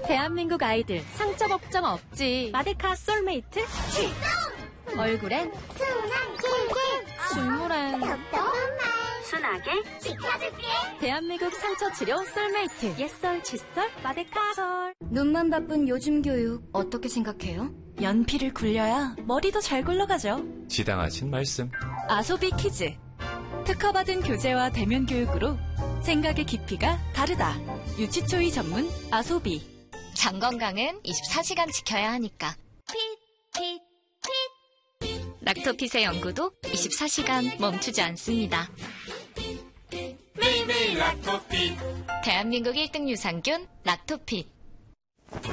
대한민국 아이들 상처 걱정 없지. 마데카 솔메이트 출동! 얼굴엔 순한 꿀꿀 줄무란 답답한 말 순하게 지켜줄게. 대한민국 상처 치료 솔메이트. 옛설 칫솔 마데카 솔. 눈만 바쁜 요즘 교육 어떻게 생각해요? 연필을 굴려야 머리도 잘 굴러가죠. 지당하신 말씀. 아소비 키즈. 특허받은 교재와 대면 교육으로 생각의 깊이가 다르다. 유치초이 전문 아소비. 장 건강은 24시간 지켜야 하니까. 락토핏의 연구도 24시간 멈추지 않습니다. 매일매일 락토핏. 대한민국 1등 유산균 락토핏.